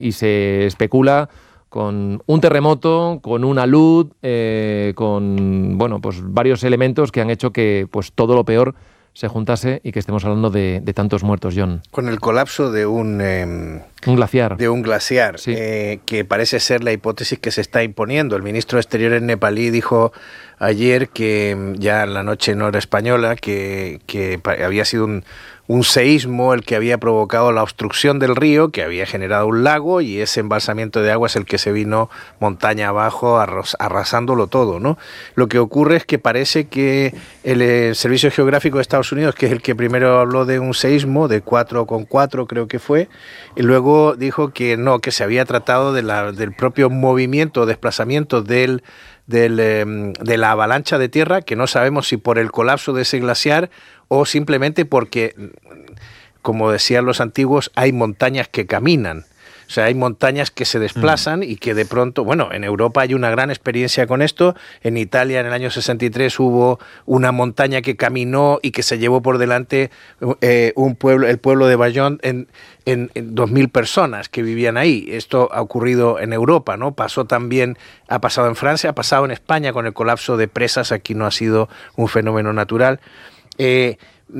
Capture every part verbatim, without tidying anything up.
y se especula con un terremoto, con una luz, eh, con bueno, pues varios elementos que han hecho que pues todo lo peor se juntase y que estemos hablando de, de tantos muertos, John. Con el colapso de un... Eh, un glaciar. De un glaciar, sí. eh, que parece ser la hipótesis que se está imponiendo. El ministro de Exteriores nepalí dijo ayer que, ya en la noche no era española, que, que había sido un, un seísmo el que había provocado la obstrucción del río, que había generado un lago, y ese embalsamiento de agua es el que se vino montaña abajo arras, arrasándolo todo, ¿no? Lo que ocurre es que parece que el, el Servicio Geográfico de Estados Unidos, que es el que primero habló de un seísmo de cuatro coma cuatro, creo que fue, y luego dijo que no, que se había tratado de la, del propio movimiento o desplazamiento del Del, eh, de la avalancha de tierra, que no sabemos si por el colapso de ese glaciar o simplemente porque, como decían los antiguos, hay montañas que caminan. O sea, hay montañas que se desplazan mm. y que de pronto, bueno, en Europa hay una gran experiencia con esto. En Italia en el año sesenta y tres hubo una montaña que caminó y que se llevó por delante eh, un pueblo, el pueblo de Bayonne, en, en, en dos mil personas que vivían ahí. Esto ha ocurrido en Europa, ¿no? Pasó también, ha pasado en Francia, ha pasado en España con el colapso de presas. Aquí no ha sido un fenómeno natural. Eh,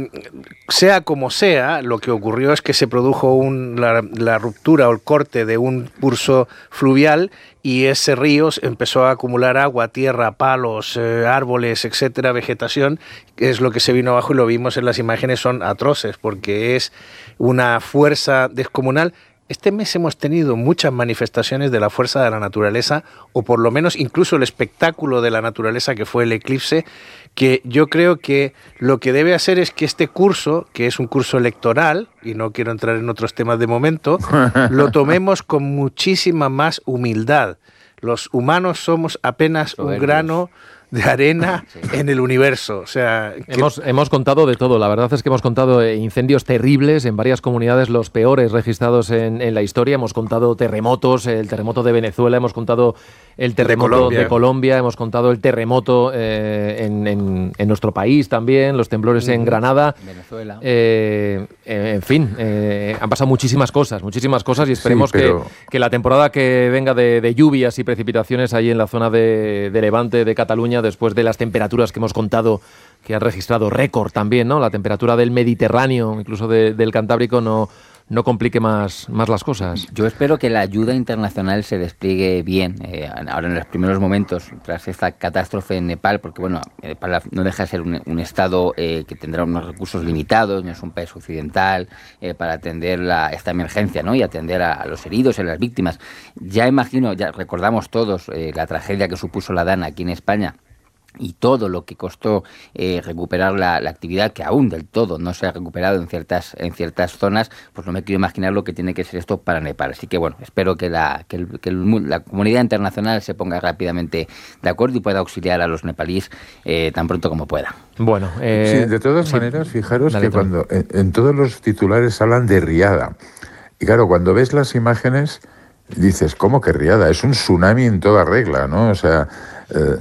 Sea como sea, lo que ocurrió es que se produjo un, la, la ruptura o el corte de un curso fluvial y ese río empezó a acumular agua, tierra, palos, eh, árboles, etcétera, vegetación, que es lo que se vino abajo y lo vimos en las imágenes, son atroces porque es una fuerza descomunal. Este mes hemos tenido muchas manifestaciones de la fuerza de la naturaleza, o por lo menos incluso el espectáculo de la naturaleza que fue el eclipse, que yo creo que lo que debe hacer es que este curso, que es un curso electoral, y no quiero entrar en otros temas de momento, lo tomemos con muchísima más humildad. Los humanos somos apenas un grano de arena sí. en el universo. O sea, que... hemos, hemos contado de todo. La verdad es que hemos contado incendios terribles en varias comunidades, los peores registrados en, en la historia. Hemos contado terremotos, el terremoto de Venezuela, hemos contado el terremoto de Colombia, de Colombia hemos contado el terremoto eh, en, en, en nuestro país también, los temblores uh-huh. en Granada. Venezuela. Eh, eh, en fin, eh, han pasado muchísimas cosas, muchísimas cosas y esperemos sí, pero... que, que la temporada que venga de, de lluvias y precipitaciones ahí en la zona de, de Levante, de Cataluña, después de las temperaturas que hemos contado, que han registrado récord también, ¿no? La temperatura del Mediterráneo, incluso de, del Cantábrico, no, no complique más, más las cosas. Yo espero que la ayuda internacional se despliegue bien, eh, ahora en los primeros momentos, tras esta catástrofe en Nepal, porque bueno, Nepal no deja de ser un, un estado eh, que tendrá unos recursos limitados, no es un país occidental, eh, para atender la, esta emergencia, ¿no? Y atender a, a los heridos y a las víctimas. Ya imagino, ya recordamos todos eh, la tragedia que supuso la Dana aquí en España, y todo lo que costó eh, recuperar la, la actividad, que aún del todo no se ha recuperado en ciertas en ciertas zonas, pues no me quiero imaginar lo que tiene que ser esto para Nepal. Así que bueno, espero que la que, el, que el, la comunidad internacional se ponga rápidamente de acuerdo y pueda auxiliar a los nepalíes eh, tan pronto como pueda. Bueno, eh, sí, de todas sí. maneras, fijaros Dale, que cuando en, en todos los titulares hablan de riada, y claro, cuando ves las imágenes dices, ¿cómo que riada? Es un tsunami en toda regla, ¿no? O sea, eh,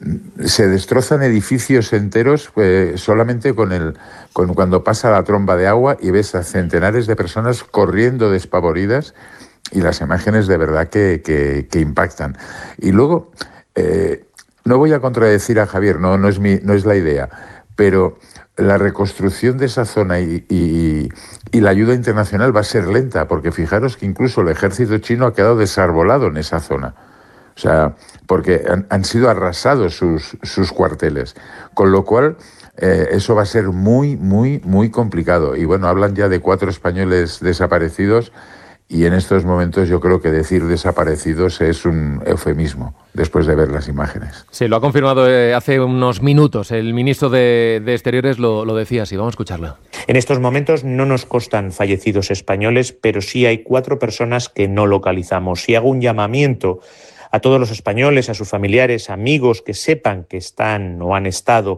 se destrozan edificios enteros eh, solamente con el con cuando pasa la tromba de agua y ves a centenares de personas corriendo despavoridas, y las imágenes de verdad que, que, que impactan. Y luego, eh, no voy a contradecir a Javier, no, no, es mi, no es la idea, pero la reconstrucción de esa zona y, y, y la ayuda internacional va a ser lenta, porque fijaros que incluso el ejército chino ha quedado desarbolado en esa zona. O sea, porque han, han sido arrasados sus, sus cuarteles. Con lo cual, eh, eso va a ser muy, muy, muy complicado. Y bueno, hablan ya de cuatro españoles desaparecidos, y en estos momentos yo creo que decir desaparecidos es un eufemismo, después de ver las imágenes. Sí, lo ha confirmado eh, hace unos minutos. El ministro de, de Exteriores lo, lo decía así. Vamos a escucharlo. En estos momentos no nos constan fallecidos españoles, pero sí hay cuatro personas que no localizamos. Y hago un llamamiento a todos los españoles, a sus familiares, amigos que sepan que están o han estado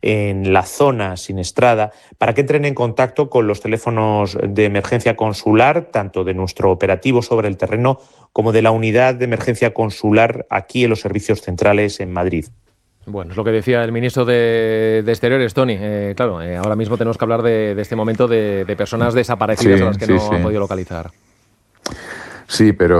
en la zona siniestrada, para que entren en contacto con los teléfonos de emergencia consular, tanto de nuestro operativo sobre el terreno como de la unidad de emergencia consular aquí en los servicios centrales en Madrid. Bueno, es lo que decía el ministro de, de Exteriores, Tony. Eh, claro, eh, ahora mismo tenemos que hablar de, de este momento de, de personas desaparecidas sí, a las que sí, no sí. han podido localizar. Sí, pero